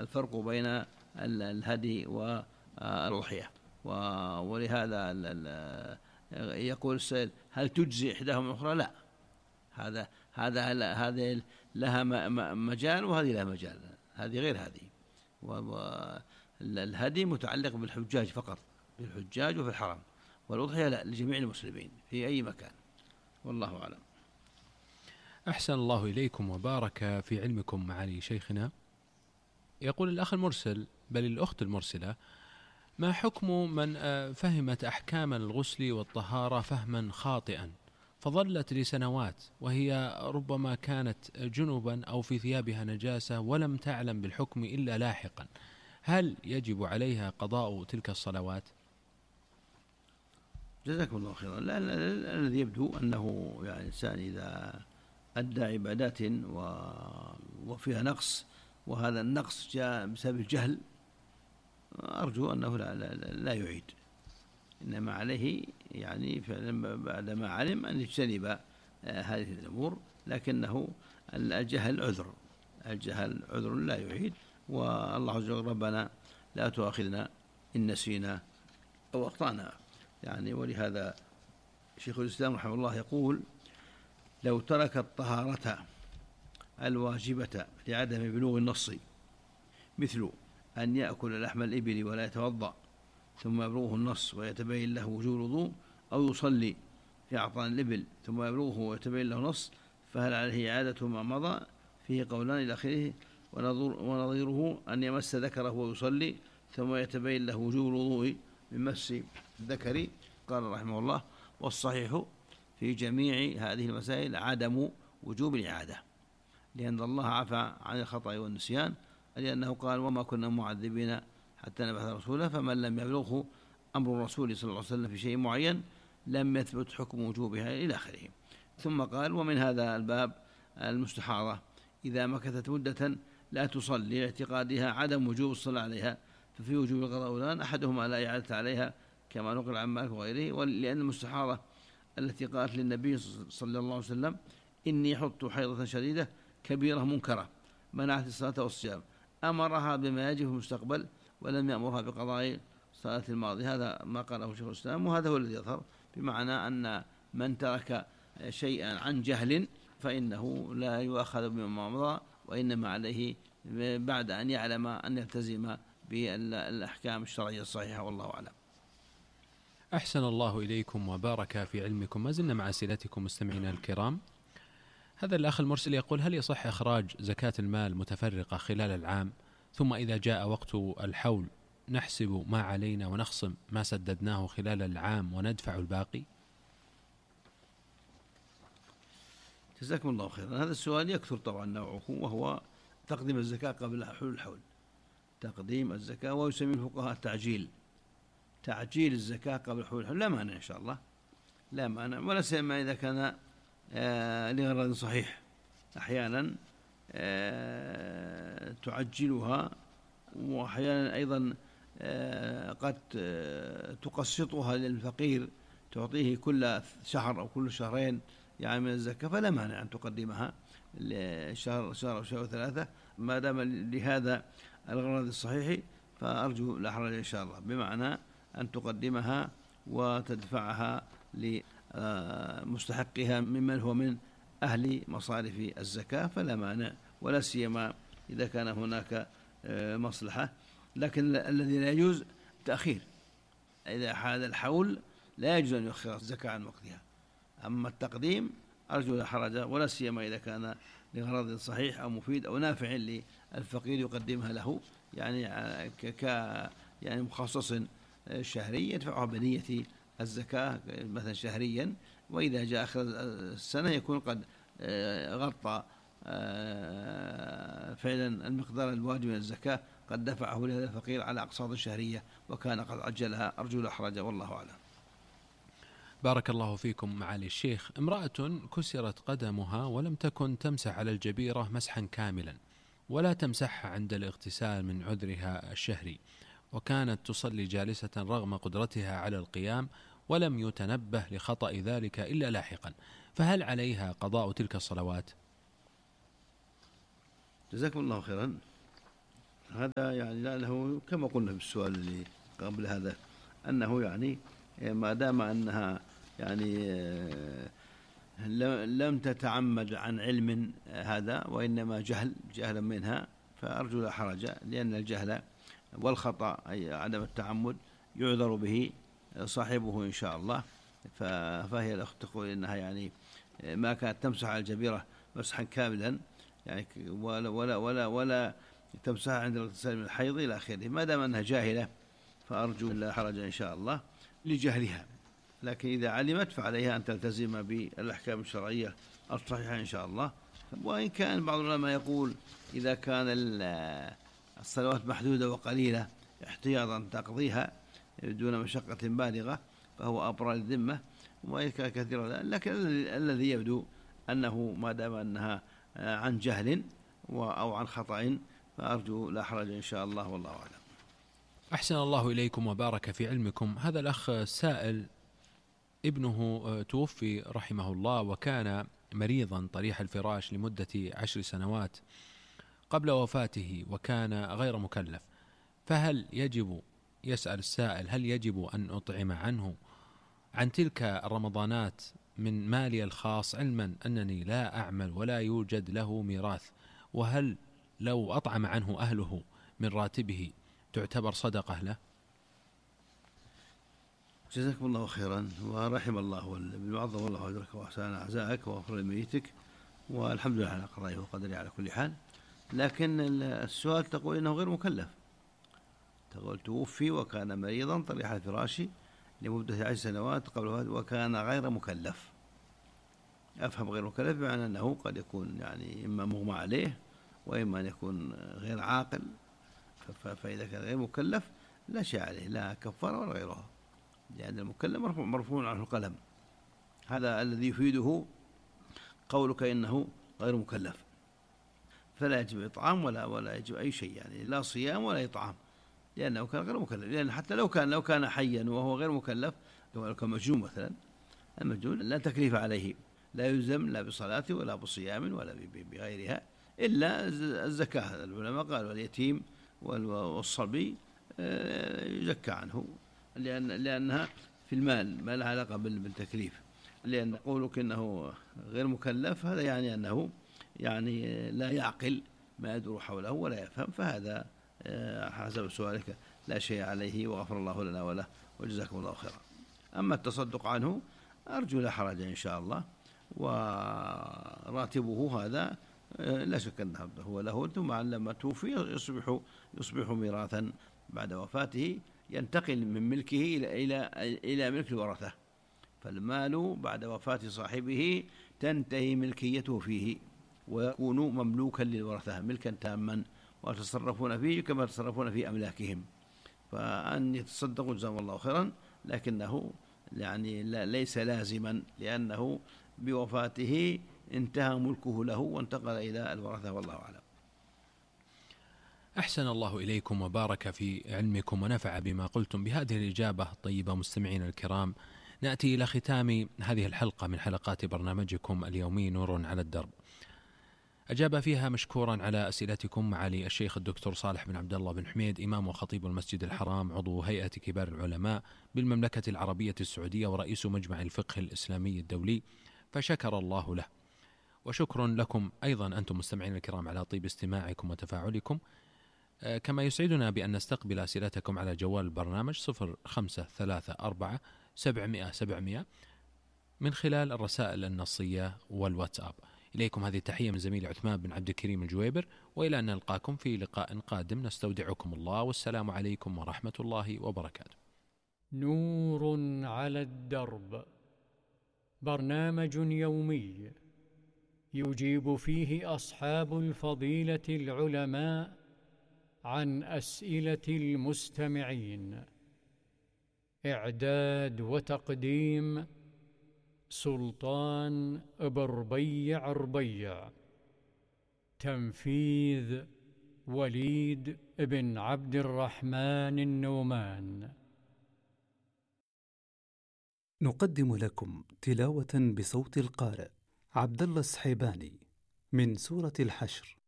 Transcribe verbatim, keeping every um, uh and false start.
الفرق بين الهدي والأضحية. ولهذا يقول السائل هل تجزي إحداهما الأخرى؟ لا، هذا هذا هذه لها مجال وهذه لها مجال، هذه غير هذه. والهدي متعلق بالحجاج فقط، بالحجاج وفي الحرم، والأضحية لا، لجميع المسلمين في أي مكان، والله أعلم. أحسن الله إليكم وبارك في علمكم معالي شيخنا. يقول الأخ المرسل بل الأخت المرسلة: ما حكم من فهمت أحكام الغسل والطهارة فهما خاطئا فظلت لسنوات وهي ربما كانت جنبا أو في ثيابها نجاسة ولم تعلم بالحكم إلا لاحقا، هل يجب عليها قضاء تلك الصلوات؟ جزاكم الله خيرا. الذي يبدو أنه يعني الإنسان إذا أدى عبادات وفيها نقص وهذا النقص جاء بسبب الجهل، أرجو أنه لا, لا, لا يعيد، إنما عليه يعني بعدما علم أن يجتنب هذه الأمور، لكنه الجهل عذر، الجهل عذر لا يعيد. والله عز وجل: ربنا لا تؤاخذنا إن نسينا أو أخطأنا. يعني ولهذا شيخ الإسلام رحمه الله يقول: لو ترك الطهارة الواجبة لعدم بلوغ النص، مثل أن يأكل لحم الإبل ولا يتوضأ ثم يبلغه النص ويتبين له وجوب الوضوء، أو يصلي في أعطان الإبل ثم يبلغه ويتبين له نص، فهل عليه إعادة ما مضى؟ فيه قولان إلى آخره. ونظيره أن يمس ذكره ويصلي ثم يتبين له وجوب الوضوء من مس الذكر. قال رحمه الله: والصحيح في جميع هذه المسائل عدم وجوب الإعادة، لأن الله عفى عن الخطأ والنسيان، لأنه قال: وما كنا معذبين حتى نبعث رسولا، فمن لم يبلغه أمر الرسول صلى الله عليه وسلم في شيء معين لم يثبت حكم وجوبها إلى آخره. ثم قال: ومن هذا الباب المستحاضة إذا مكثت مدة لا تصلي لاعتقادها عدم وجوب الصلاة عليها، ففي وجوب القضاء أولان، أحدهما لا إعادة عليها كما نقل عن مالك وغيره. ولأن المستحاضة التي قالت للنبي صلى الله عليه وسلم: إني حط حيضة شديدة كبيرة منكرة منعت الصلاة والصيام، أمرها بما يجب في المستقبل ولم يأمرها بقضاء الصلاة الماضية. هذا ما قاله شيخ الإسلام، وهذا هو الذي يظهر، بمعنى أن من ترك شيئا عن جهل فإنه لا يؤخذ بما مضى، وإنما عليه بعد أن يعلم أن يلتزم بالأحكام الشرعية الصحيحة، والله أعلم. أحسن الله إليكم وبارك في علمكم. ما زلنا مع أسئلتكم مستمعينا الكرام. هذا الأخ المرسل يقول: هل يصح إخراج زكاة المال متفرقة خلال العام، ثم إذا جاء وقت الحول نحسب ما علينا ونخصم ما سددناه خلال العام وندفع الباقي؟ جزاكم الله خيرا. هذا السؤال يكثر طبعا نوعه، وهو تقديم الزكاة قبل حلول الحول، تقديم الزكاة، ويسميه الفقهاء التعجيل، تعجيل الزكاة قبل حلول الحول. لا مانع إن شاء الله، لا مانع، ولا سيما إذا كان آه لغرض صحيح. أحيانا آه تعجلها، وأحيانا أيضا آه قد آه تقسطها للفقير، تعطيه كل شهر أو كل شهرين يعني من الزكاة، فلا مانع أن تقدمها لشهر شهر أو شهر ثلاثة، ما دام لهذا الغرض الصحيح، فأرجو لا حرج إن شاء الله، بمعنى أن تقدمها وتدفعها لمستحقها ممن هو من أهل مصارف الزكاة، فلا مانع، ولا سيما إذا كان هناك مصلحة. لكن الذي لا يجوز تأخير، إذا حال الحول لا يجوز أن يؤخر الزكاة عن وقتها. أما التقديم أرجو لا حرج، ولا سيما إذا كان لغرض صحيح أو مفيد أو نافع للفقير يقدمها له، يعني ك يعني مخصص شهري يدفعها بنية الزكاة مثلا شهريا، وإذا جاء آخر السنة يكون قد غطى فعلا المقدار الواجب من الزكاة، قد دفعه لهذا الفقير على أقساط شهرية وكان قد عجلها، أرجو لا حرج، والله أعلم. بارك الله فيكم معالي الشيخ. امرأة كسرت قدمها ولم تكن تمسح على الجبيرة مسحا كاملا، ولا تمسحها عند الاغتسال من عذرها الشهري، وكانت تصلي جالسة رغم قدرتها على القيام، ولم يتنبه لخطأ ذلك إلا لاحقا، فهل عليها قضاء تلك الصلوات؟ جزاكم الله خيرا. هذا يعني لأنه كما قلنا في السؤال اللي قبل هذا أنه يعني ما دام أنها يعني لم تتعمد عن علم هذا وإنما جهل جهلا منها فأرجو لا حرج، لأن الجهل والخطأ أي عدم التعمد يعذر به صاحبه إن شاء الله. فهي الأخت تقول إنها يعني ما كانت تمسح على الجبيرة مسحا كاملا يعني ولا ولا ولا, ولا تمسحها عند الاغتسال من الحيض إلى آخره. ما دام أنها جاهلة فأرجو لا حرج إن شاء الله لجهلها، لكن إذا علمت فعليها أن تلتزم بالأحكام الشرعية الصحيحة إن شاء الله. وإن كان بعض العلماء يقول إذا كان الصلوات محدودة وقليلة احتياطا تقضيها دون مشقة بالغة فهو أبرى للذمة، وإن كان كثيرا لكن الذي يبدو أنه ما دام أنها عن جهل أو عن خطأ فأرجو لا حرج إن شاء الله والله أعلم. أحسن الله إليكم وبارك في علمكم. هذا الأخ سائل ابنه توفي رحمه الله وكان مريضا طريح الفراش لمدة عشر سنوات قبل وفاته وكان غير مكلف، فهل يجب، يسأل السائل، هل يجب أن أطعم عنه عن تلك الرمضانات من مالي الخاص علما أنني لا أعمل ولا يوجد له ميراث، وهل لو أطعم عنه أهله من راتبه تعتبر صدقة له؟ جزاكم الله خيرا ورحم الله بالمعظم الله أجرك وأحسن أعزائك وغفر لميتك، والحمد لله على قضائه وقدره على كل حال. لكن السؤال تقول إنه غير مكلف، تقول توفي وكان مريضا طريح الفراش لمدة عشر سنوات قبل وكان غير مكلف. أفهم غير مكلف بمعنى أنه قد يكون يعني إما مغمى عليه وإما أن يكون غير عاقل، فإذا كان غير مكلف لا شيء عليه لا كفارة ولا غيرها، لأن المكلف مرفوع, مرفوع عنه القلم. هذا الذي يفيده قولك إنه غير مكلف، فلا يجب إطعام ولا ولا يجب أي شيء، يعني لا صيام ولا إطعام لأنه كان غير مكلف. لأن حتى لو كان لو كان حيا وهو غير مكلف لو كان مجنون مثلا، المجنون لا تكليف عليه، لا يلزم لا بصلاة ولا بصيام ولا بغيرها إلا الزكاة. العلماء قالوا اليتيم والصبي يزكى عنه لأن لأنها في المال ما لها علاقة بالتكليف. لأن قولك إنه غير مكلف هذا يعني أنه يعني لا يعقل ما يدور حوله ولا يفهم، فهذا حسب سؤالك لا شيء عليه وغفر الله لنا وله وجزاكم الله خيرا. أما التصدق عنه أرجو لا حرج إن شاء الله، وراتبه هذا لا شك أنه هو له، ثم لما توفي يصبح يصبح ميراثا بعد وفاته، ينتقل من ملكه إلى إلى إلى ملك الورثة، فالمال بعد وفاة صاحبه تنتهي ملكيته فيه ويكون مملوكا للورثة ملكا تاما ويتصرفون فيه كما يتصرفون في أملاكهم. فأن يتصدقوا جزاهم الله خيرا، لكنه يعني ليس لازما لأنه بوفاته انتهى ملكه له وانتقل إلى الورثة والله أعلم. أحسن الله إليكم وبارك في علمكم ونفع بما قلتم. بهذه الإجابة الطيبة مستمعين الكرام نأتي إلى ختام هذه الحلقة من حلقات برنامجكم اليومي نور على الدرب. أجاب فيها مشكورا على أسئلتكم معالي الشيخ الدكتور صالح بن عبد الله بن حميد، إمام وخطيب المسجد الحرام، عضو هيئة كبار العلماء بالمملكة العربية السعودية ورئيس مجمع الفقه الإسلامي الدولي، فشكر الله له. وشكر لكم أيضا أنتم مستمعين الكرام على طيب استماعكم وتفاعلكم، كما يسعدنا بأن نستقبل أسئلتكم على جوال البرنامج صفر خمسة ثلاثة أربعة سبعمائة سبعمائة من خلال الرسائل النصية والواتساب. إليكم هذه التحية من زميلي عثمان بن عبد الكريم الجويبر، وإلى أن نلقاكم في لقاء قادم نستودعكم الله، والسلام عليكم ورحمة الله وبركاته. نور على الدرب، برنامج يومي يجيب فيه أصحاب الفضيلة العلماء عن أسئلة المستمعين. إعداد وتقديم سلطان بربيع ربيع. تنفيذ وليد بن عبد الرحمن النومان. نقدم لكم تلاوة بصوت القارئ عبد الله السحيباني من سورة الحشر.